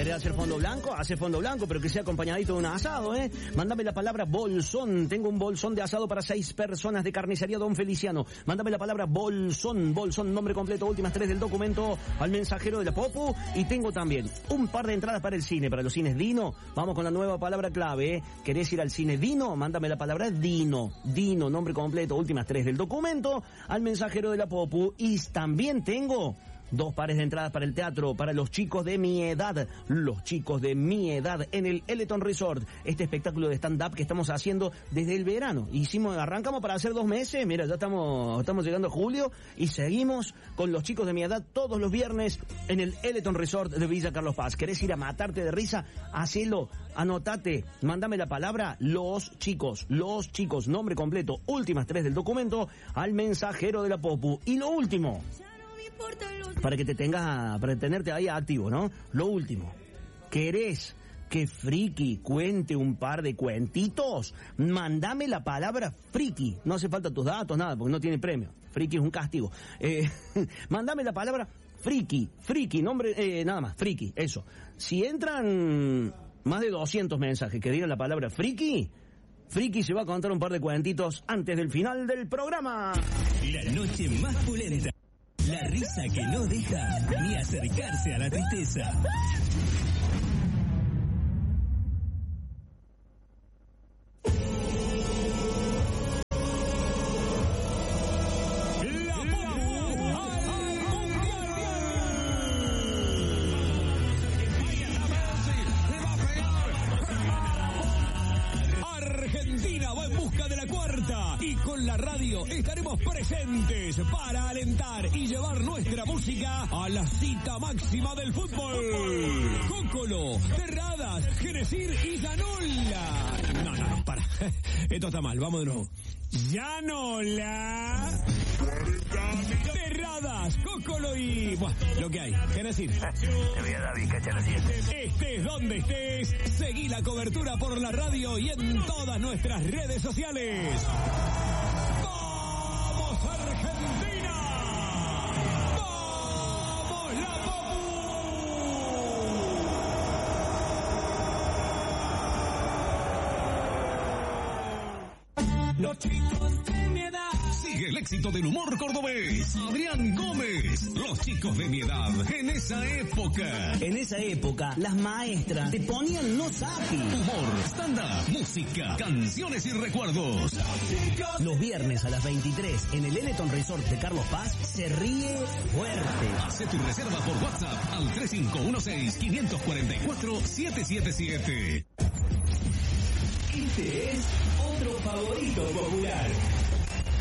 ¿Querés hacer fondo blanco? Hace fondo blanco, pero que sea acompañadito de un asado, ¿eh? Mándame la palabra bolsón. Tengo un bolsón de asado para 6 personas de carnicería Don Feliciano. Mándame la palabra bolsón, nombre completo, últimas 3 del documento, al mensajero de la Popu. Y tengo también un par de entradas para el cine, para los cines Dino. Vamos con la nueva palabra clave, ¿eh? ¿Querés ir al cine Dino? Mándame la palabra Dino, nombre completo, últimas 3 del documento, al mensajero de la Popu. Y también tengo 2 pares de entradas para el teatro, para los chicos de mi edad, en el Eleton Resort, este espectáculo de stand-up que estamos haciendo desde el verano. Arrancamos para hacer 2 meses, mira, ya estamos llegando a julio y seguimos con los chicos de mi edad todos los viernes en el Eleton Resort de Villa Carlos Paz. ¿Querés ir a matarte de risa? Hacelo, anotate, mándame la palabra los chicos, nombre completo, últimas 3 del documento, al mensajero de la Popu. Y lo último, para tenerte ahí activo, ¿no? Lo último, ¿querés que Friki cuente un par de cuentitos? Mándame la palabra Friki. No hace falta tus datos, nada, porque no tiene premio. Friki es un castigo. Mándame la palabra Friki, nombre, nada más, Friki, eso. Si entran más de 200 mensajes que digan la palabra Friki se va a contar un par de cuentitos antes del final del programa. La noche más pulenta. La risa que no deja ni acercarse a la tristeza. Y con la radio estaremos presentes para alentar y llevar nuestra música a la cita máxima del fútbol. Cócolo, Terradas, Genesir y Llanola. No, para. Esto está mal, vamos de nuevo. Llanola, Terradas, Cócolo y... Buah, lo que hay. Genesir. Te voy a dar bizcacha a la 7. Estés donde estés, seguí la cobertura por la radio y en todas nuestras redes sociales. ¡Vamos Argentina! ¡Vamos la Popu! Los chicos de mi edad. Sigue el éxito del humor cordobés. Adrián Gómez. Los chicos de mi edad. En esa época, las maestras te ponían no sapi. Humor, stand-up, música, canciones y recuerdos. Los viernes a las 23 en el Eleton Resort de Carlos Paz se ríe fuerte. Hace tu reserva por WhatsApp al 3516-544-777. Este es otro favorito popular.